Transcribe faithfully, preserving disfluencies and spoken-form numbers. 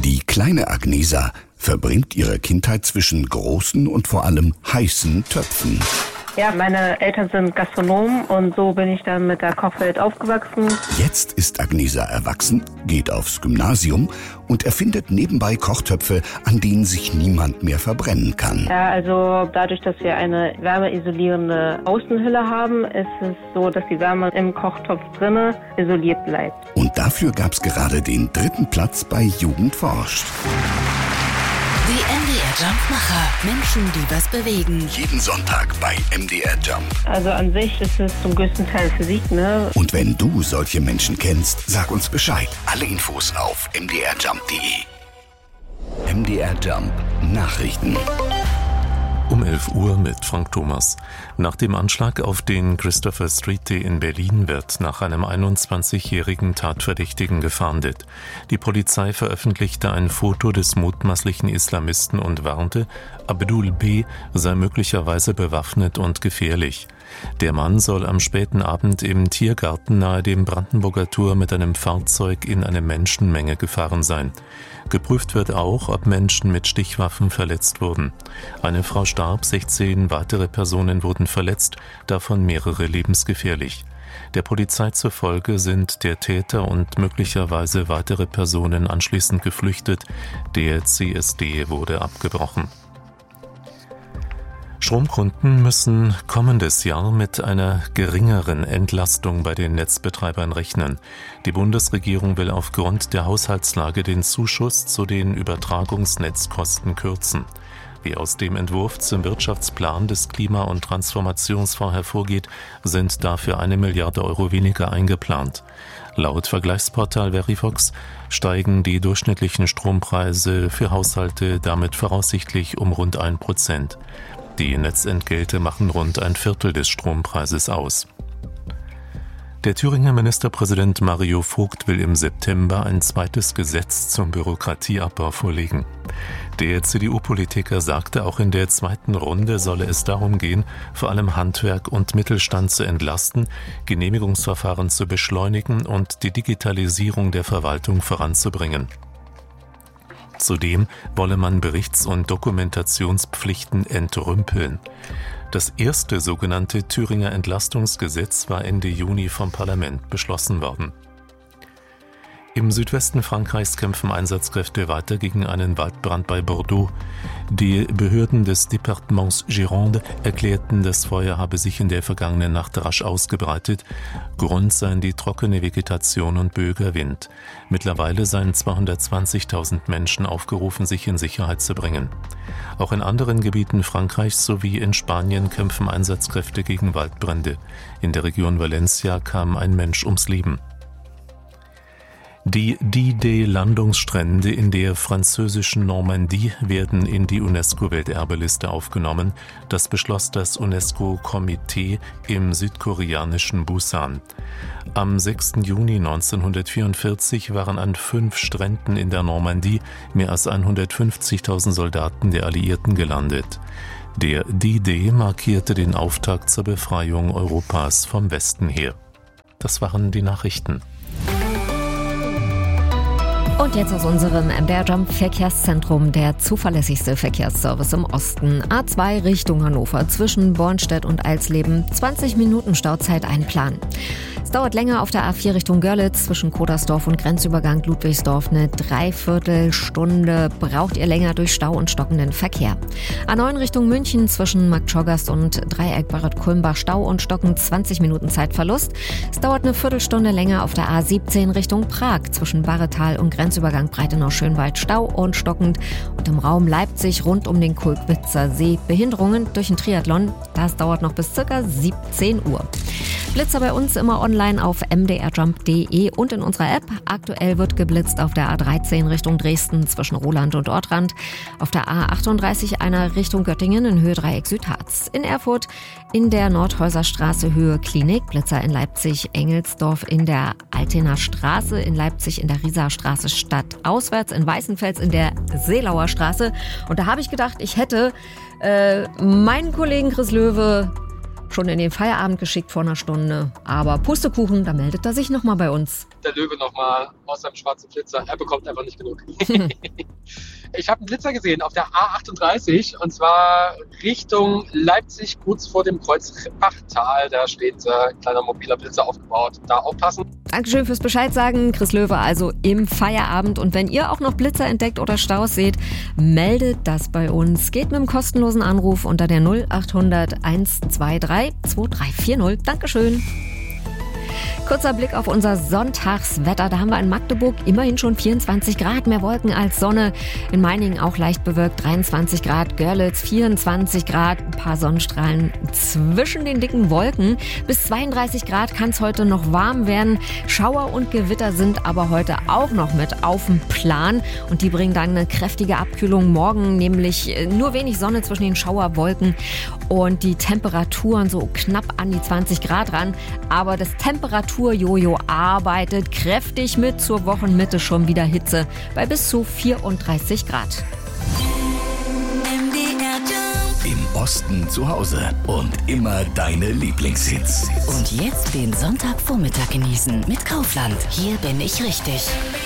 Die kleine Agnesa verbringt ihre Kindheit zwischen großen und vor allem heißen Töpfen. Ja, meine Eltern sind Gastronomen und so bin ich dann mit der Kochwelt aufgewachsen. Jetzt ist Agnesa erwachsen, geht aufs Gymnasium und erfindet nebenbei Kochtöpfe, an denen sich niemand mehr verbrennen kann. Ja, also dadurch, dass wir eine wärmeisolierende Außenhülle haben, ist es so, dass die Wärme im Kochtopf drinne isoliert bleibt. Und dafür gab es gerade den dritten Platz bei Jugend forscht. Die M D R-Jumpmacher. Menschen, die was bewegen. Jeden Sonntag bei M D R Jump. Also an sich ist es zum größten Teil Physik, ne? Und wenn du solche Menschen kennst, sag uns Bescheid. Alle Infos auf m d r jump punkt d e. M D R Jump Nachrichten. Um elf Uhr mit Frank Thomas. Nach dem Anschlag auf den Christopher Street Day in Berlin wird nach einem einundzwanzigjährigen Tatverdächtigen gefahndet. Die Polizei veröffentlichte ein Foto des mutmaßlichen Islamisten und warnte, Abdul B. sei möglicherweise bewaffnet und gefährlich. Der Mann soll am späten Abend im Tiergarten nahe dem Brandenburger Tor mit einem Fahrzeug in eine Menschenmenge gefahren sein. Geprüft wird auch, ob Menschen mit Stichwaffen verletzt wurden. Eine Frau starb, sechzehn weitere Personen wurden verletzt, davon mehrere lebensgefährlich. Der Polizei zufolge sind der Täter und möglicherweise weitere Personen anschließend geflüchtet. Der C S D wurde abgebrochen. Stromkunden müssen kommendes Jahr mit einer geringeren Entlastung bei den Netzbetreibern rechnen. Die Bundesregierung will aufgrund der Haushaltslage den Zuschuss zu den Übertragungsnetzkosten kürzen. Wie aus dem Entwurf zum Wirtschaftsplan des Klima- und Transformationsfonds hervorgeht, sind dafür eine Milliarde Euro weniger eingeplant. Laut Vergleichsportal Verivox steigen die durchschnittlichen Strompreise für Haushalte damit voraussichtlich um rund ein Prozent. Die Netzentgelte machen rund ein Viertel des Strompreises aus. Der Thüringer Ministerpräsident Mario Vogt will im September ein zweites Gesetz zum Bürokratieabbau vorlegen. Der C D U-Politiker sagte, auch in der zweiten Runde solle es darum gehen, vor allem Handwerk und Mittelstand zu entlasten, Genehmigungsverfahren zu beschleunigen und die Digitalisierung der Verwaltung voranzubringen. Zudem wolle man Berichts- und Dokumentationspflichten entrümpeln. Das erste sogenannte Thüringer Entlastungsgesetz war Ende Juni vom Parlament beschlossen worden. Im Südwesten Frankreichs kämpfen Einsatzkräfte weiter gegen einen Waldbrand bei Bordeaux. Die Behörden des Departements Gironde erklärten, das Feuer habe sich in der vergangenen Nacht rasch ausgebreitet. Grund seien die trockene Vegetation und böiger Wind. Mittlerweile seien zweihundertzwanzigtausend Menschen aufgerufen, sich in Sicherheit zu bringen. Auch in anderen Gebieten Frankreichs sowie in Spanien kämpfen Einsatzkräfte gegen Waldbrände. In der Region Valencia kam ein Mensch ums Leben. Die D-Day-Landungsstrände in der französischen Normandie werden in die UNESCO-Welterbeliste aufgenommen. Das beschloss das UNESCO-Komitee im südkoreanischen Busan. Am sechsten Juni neunzehnhundertvierundvierzig waren an fünf Stränden in der Normandie mehr als hundertfünfzigtausend Soldaten der Alliierten gelandet. Der D-Day markierte den Auftakt zur Befreiung Europas vom Westen her. Das waren die Nachrichten. Und jetzt aus unserem M D R Jump Verkehrszentrum, der zuverlässigste Verkehrsservice im Osten. A zwei Richtung Hannover zwischen Bornstedt und Alsleben. zwanzig Minuten Stauzeit einplanen. Es dauert länger auf der A vier Richtung Görlitz zwischen Kodersdorf und Grenzübergang Ludwigsdorf. Eine Dreiviertelstunde braucht ihr länger durch Stau und stockenden Verkehr. A neun Richtung München zwischen Marktschorgast und Dreieck Barret-Kulmbach. Stau und Stocken, zwanzig Minuten Zeitverlust. Es dauert eine Viertelstunde länger auf der A siebzehn Richtung Prag zwischen Barretal und Grenzübergang Breitenau-Schönwald. Stau und stockend. Und im Raum Leipzig rund um den Kulkwitzer See Behinderungen durch den Triathlon. Das dauert noch bis ca. siebzehn Uhr. Blitzer bei uns immer online auf m d r jump punkt d e und in unserer App. Aktuell wird geblitzt auf der A dreizehn Richtung Dresden zwischen Roland und Ortrand, auf der A achtunddreißig einer Richtung Göttingen in Höhe Dreieck Südharz, in Erfurt in der Nordhäuserstraße Höhe Klinik, Blitzer in Leipzig Engelsdorf in der Altener Straße, in Leipzig in der Rieser Straße stadtauswärts, in Weißenfels in der Seelauer Straße. Und da habe ich gedacht, ich hätte äh, meinen Kollegen Chris Löwe schon in den Feierabend geschickt vor einer Stunde. Aber Pustekuchen, da meldet er sich nochmal bei uns. Der Löwe nochmal aus seinem schwarzen Flitzer. Er bekommt einfach nicht genug. Ich habe einen Blitzer gesehen auf der A achtunddreißig und zwar Richtung Leipzig, kurz vor dem Kreuz Rippachtal. Da steht ein kleiner mobiler Blitzer aufgebaut. Da aufpassen. Dankeschön fürs Bescheid sagen. Chris Löwe also im Feierabend. Und wenn ihr auch noch Blitzer entdeckt oder Staus seht, meldet das bei uns. Geht mit einem kostenlosen Anruf unter der null achthundert hundertzweiundzwanzig zweiunddreißig vierzig. Dankeschön. Kurzer Blick auf unser Sonntagswetter. Da haben wir in Magdeburg immerhin schon vierundzwanzig Grad, mehr Wolken als Sonne. In Meiningen auch leicht bewölkt, dreiundzwanzig Grad. Görlitz vierundzwanzig Grad, ein paar Sonnenstrahlen zwischen den dicken Wolken. Bis zweiunddreißig Grad kann es heute noch warm werden. Schauer und Gewitter sind aber heute auch noch mit auf dem Plan. Und die bringen dann eine kräftige Abkühlung morgen, nämlich nur wenig Sonne zwischen den Schauerwolken. Und die Temperaturen so knapp an die zwanzig Grad ran. Aber das Temperaturjojo arbeitet kräftig mit, zur Wochenmitte schon wieder Hitze bei bis zu vierunddreißig Grad. Im Osten zu Hause und immer deine Lieblingshits. Und jetzt den Sonntagvormittag genießen mit Kaufland. Hier bin ich richtig.